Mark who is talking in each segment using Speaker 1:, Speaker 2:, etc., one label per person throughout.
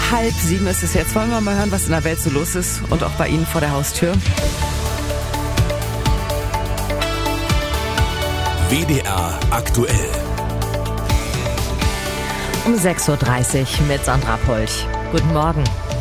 Speaker 1: 6:30 ist es jetzt. Wollen wir mal hören, was in der Welt so los ist und auch bei Ihnen vor der Haustür?
Speaker 2: WDR aktuell.
Speaker 3: Um 6:30 Uhr mit Sandra Polch. Guten Morgen.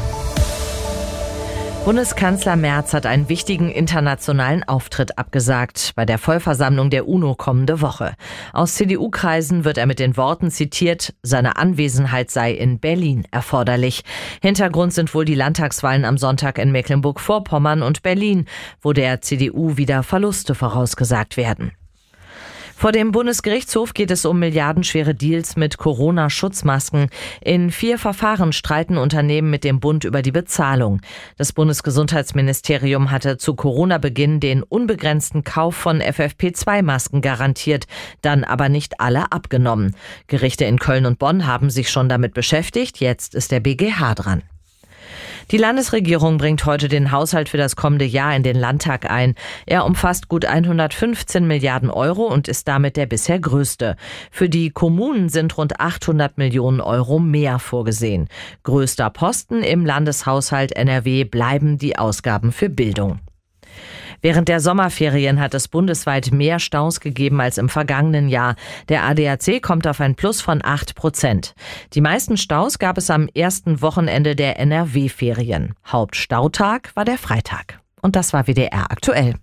Speaker 3: Bundeskanzler Merz hat einen wichtigen internationalen Auftritt abgesagt bei der Vollversammlung der UNO kommende Woche. Aus CDU-Kreisen wird er mit den Worten zitiert, seine Anwesenheit sei in Berlin erforderlich. Hintergrund sind wohl die Landtagswahlen am Sonntag in Mecklenburg-Vorpommern und Berlin, wo der CDU wieder Verluste vorausgesagt werden. Vor dem Bundesgerichtshof geht es um milliardenschwere Deals mit Corona-Schutzmasken. In 4 Verfahren streiten Unternehmen mit dem Bund über die Bezahlung. Das Bundesgesundheitsministerium hatte zu Corona-Beginn den unbegrenzten Kauf von FFP2-Masken garantiert, dann aber nicht alle abgenommen. Gerichte in Köln und Bonn haben sich schon damit beschäftigt, jetzt ist der BGH dran. Die Landesregierung bringt heute den Haushalt für das kommende Jahr in den Landtag ein. Er umfasst gut 115 Milliarden Euro und ist damit der bisher größte. Für die Kommunen sind rund 800 Millionen Euro mehr vorgesehen. Größter Posten im Landeshaushalt NRW bleiben die Ausgaben für Bildung. Während der Sommerferien hat es bundesweit mehr Staus gegeben als im vergangenen Jahr. Der ADAC kommt auf ein Plus von 8%. Die meisten Staus gab es am ersten Wochenende der NRW-Ferien. Hauptstautag war der Freitag. Und das war WDR aktuell.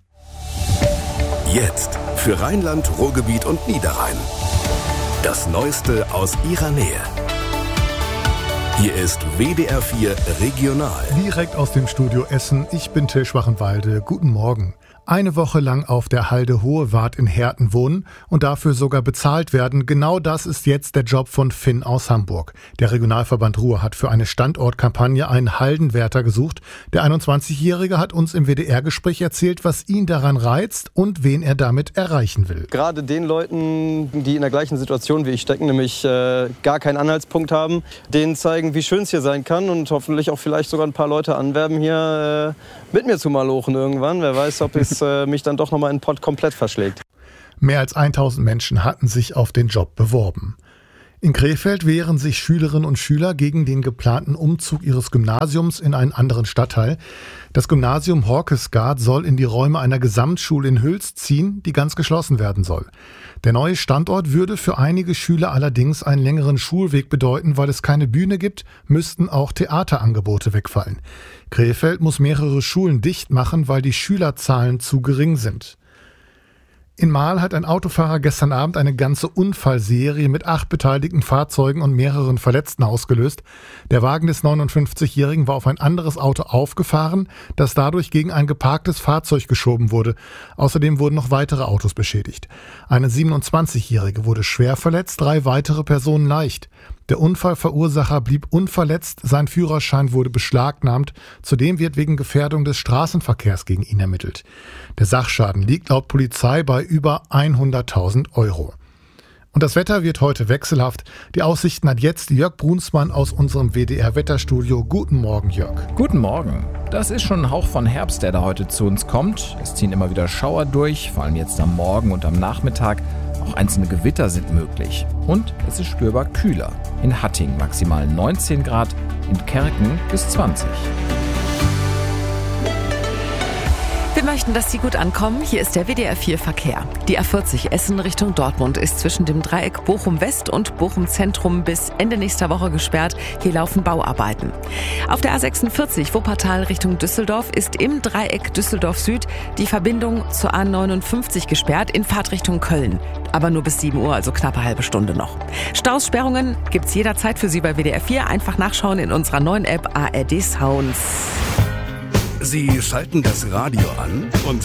Speaker 2: Jetzt für Rheinland, Ruhrgebiet und Niederrhein. Das Neueste aus ihrer Nähe. Hier ist WDR 4 Regional.
Speaker 4: Direkt aus dem Studio Essen. Ich bin Till Schwachenwalde. Guten Morgen. Eine Woche lang auf der Halde Hohewart in Herten wohnen und dafür sogar bezahlt werden. Genau das ist jetzt der Job von Finn aus Hamburg. Der Regionalverband Ruhr hat für eine Standortkampagne einen Haldenwärter gesucht. Der 21-Jährige hat uns im WDR-Gespräch erzählt, was ihn daran reizt und wen er damit erreichen will.
Speaker 5: Gerade den Leuten, die in der gleichen Situation wie ich stecken, nämlich gar keinen Anhaltspunkt haben, denen zeigen, wie schön es hier sein kann und hoffentlich auch vielleicht sogar ein paar Leute anwerben, hier mit mir zu malochen irgendwann. Wer weiß, ob es mich dann doch nochmal in den Pott komplett verschlägt.
Speaker 4: Mehr als 1000 Menschen hatten sich auf den Job beworben. In Krefeld wehren sich Schülerinnen und Schüler gegen den geplanten Umzug ihres Gymnasiums in einen anderen Stadtteil. Das Gymnasium Horkesgaard soll in die Räume einer Gesamtschule in Hüls ziehen, die ganz geschlossen werden soll. Der neue Standort würde für einige Schüler allerdings einen längeren Schulweg bedeuten, weil es keine Bühne gibt, müssten auch Theaterangebote wegfallen. Krefeld muss mehrere Schulen dicht machen, weil die Schülerzahlen zu gering sind. In Marl hat ein Autofahrer gestern Abend eine ganze Unfallserie mit 8 beteiligten Fahrzeugen und mehreren Verletzten ausgelöst. Der Wagen des 59-Jährigen war auf ein anderes Auto aufgefahren, das dadurch gegen ein geparktes Fahrzeug geschoben wurde. Außerdem wurden noch weitere Autos beschädigt. Eine 27-Jährige wurde schwer verletzt, 3 weitere Personen leicht. Der Unfallverursacher blieb unverletzt, sein Führerschein wurde beschlagnahmt. Zudem wird wegen Gefährdung des Straßenverkehrs gegen ihn ermittelt. Der Sachschaden liegt laut Polizei bei über 100.000 Euro. Und das Wetter wird heute wechselhaft. Die Aussichten hat jetzt Jörg Brunsmann aus unserem WDR-Wetterstudio. Guten Morgen, Jörg.
Speaker 6: Guten Morgen. Das ist schon ein Hauch von Herbst, der da heute zu uns kommt. Es ziehen immer wieder Schauer durch, vor allem jetzt am Morgen und am Nachmittag. Auch einzelne Gewitter sind möglich. Und es ist spürbar kühler. In Hattingen maximal 19 Grad, in Kerken bis 20.
Speaker 1: Wir möchten, dass Sie gut ankommen. Hier ist der WDR 4 Verkehr. Die A40 Essen Richtung Dortmund ist zwischen dem Dreieck Bochum West und Bochum Zentrum bis Ende nächster Woche gesperrt. Hier laufen Bauarbeiten. Auf der A46 Wuppertal Richtung Düsseldorf ist im Dreieck Düsseldorf Süd die Verbindung zur A59 gesperrt in Fahrtrichtung Köln. Aber nur bis 7 Uhr, also knappe halbe Stunde noch. Staussperrungen gibt's jederzeit für Sie bei WDR 4. Einfach nachschauen in unserer neuen App ARD Sounds.
Speaker 2: Sie schalten das Radio an und